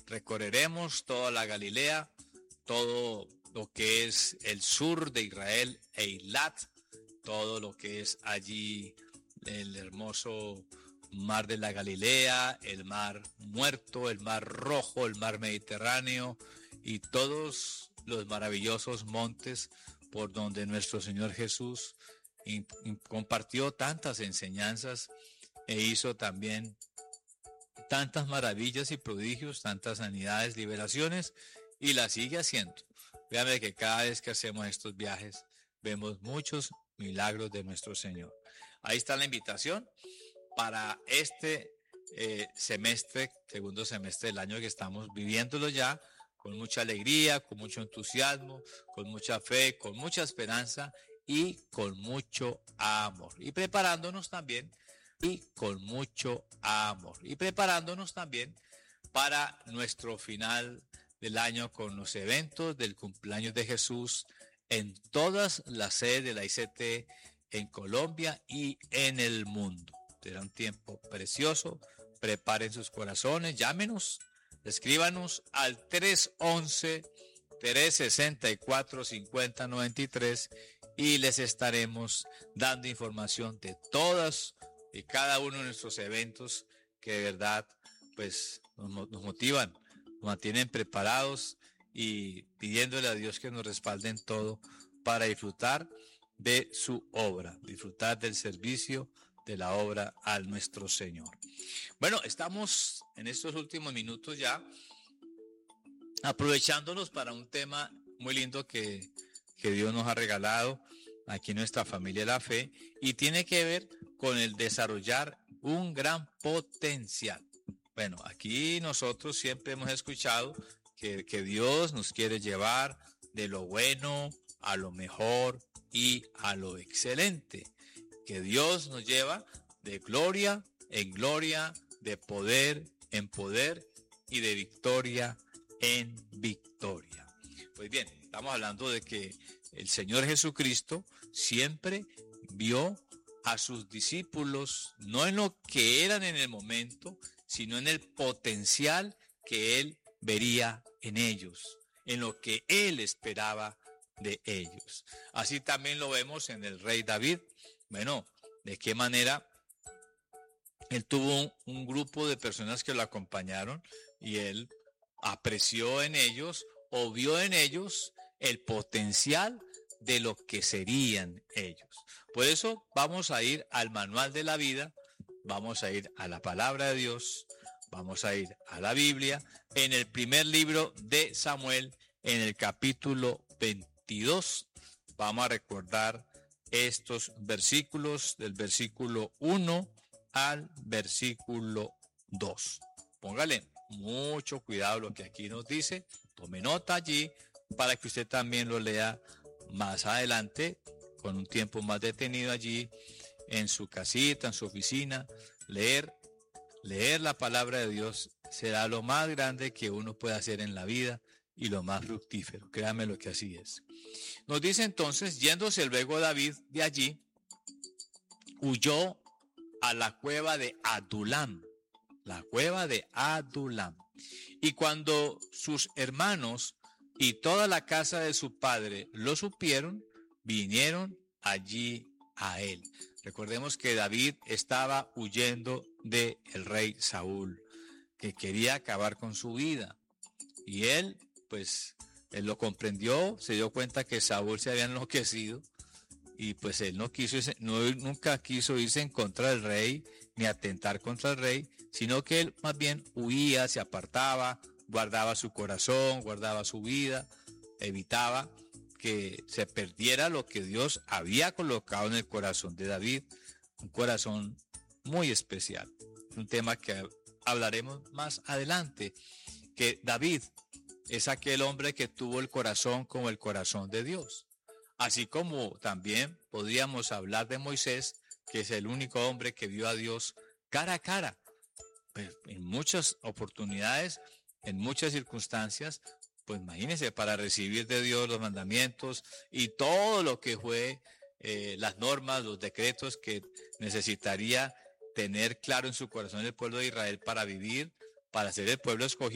Recorreremos toda la Galilea, todo lo que es el sur de Israel, Eilat, todo lo que es allí el hermoso mar de la Galilea, el mar Muerto, el mar Rojo, el mar Mediterráneo y todos los maravillosos montes por donde nuestro Señor Jesús compartió tantas enseñanzas e hizo también tantas maravillas y prodigios, tantas sanidades, liberaciones, y la sigue haciendo. Véanme que cada vez que hacemos estos viajes vemos muchos milagros de nuestro Señor. Ahí está la invitación para este semestre, segundo semestre del año que estamos viviéndolo ya, con mucha alegría, con mucho entusiasmo, con mucha fe, con mucha esperanza y con mucho amor. Y preparándonos también, para nuestro final del año con los eventos del cumpleaños de Jesús en todas las sedes de la ICT en Colombia y en el mundo. Será un tiempo precioso. Preparen sus corazones, llámenos, escríbanos al 311-364-5093 y les estaremos dando información de todas y cada uno de nuestros eventos que de verdad pues nos motivan, nos mantienen preparados y pidiéndole a Dios que nos respalde en todo para disfrutar de su obra, disfrutar del servicio de la obra a nuestro Señor. Bueno, estamos en estos últimos minutos ya aprovechándonos para un tema muy lindo que Dios nos ha regalado aquí en nuestra familia de la fe y tiene que ver con el desarrollar un gran potencial. Bueno, aquí nosotros siempre hemos escuchado que Dios nos quiere llevar de lo bueno a lo mejor y a lo excelente. Que Dios nos lleva de gloria en gloria, de poder en poder y de victoria en victoria. Pues bien, estamos hablando de que el Señor Jesucristo siempre vio a sus discípulos no en lo que eran en el momento, sino en el potencial que Él vería en ellos, en lo que Él esperaba de ellos. Así también lo vemos en el rey David. Bueno, ¿de qué manera? Él tuvo un grupo de personas que lo acompañaron y él apreció en ellos o vio en ellos el potencial de lo que serían ellos. Por eso vamos a ir al manual de la vida, vamos a ir a la palabra de Dios, vamos a ir a la Biblia, en el primer libro de Samuel, en el capítulo 22, vamos a recordar estos versículos del versículo 1 al versículo 2. Póngale mucho cuidado lo que aquí nos dice, tome nota allí para que usted también lo lea más adelante, con un tiempo más detenido allí, en su casita, en su oficina. Leer la palabra de Dios será lo más grande que uno puede hacer en la vida y lo más fructífero. Créame lo que así es. Nos dice entonces, yéndose luego David de allí, huyó a la cueva de Adulam. Y cuando sus hermanos y toda la casa de su padre lo supieron, vinieron allí a él. Recordemos que David estaba huyendo del rey Saúl, que quería acabar con su vida. Y él lo comprendió, se dio cuenta que Saúl se había enloquecido y pues él nunca quiso irse en contra del rey ni atentar contra el rey, sino que él más bien huía, se apartaba, guardaba su corazón, guardaba su vida, evitaba que se perdiera lo que Dios había colocado en el corazón de David, un corazón muy especial. Un tema que hablaremos más adelante, que David es aquel hombre que tuvo el corazón como el corazón de Dios. Así como también podríamos hablar de Moisés, que es el único hombre que vio a Dios cara a cara. Pues en muchas oportunidades, en muchas circunstancias, pues imagínense, para recibir de Dios los mandamientos y todo lo que fue las normas, los decretos que necesitaría tener claro en su corazón el pueblo de Israel para vivir, para ser el pueblo escogido.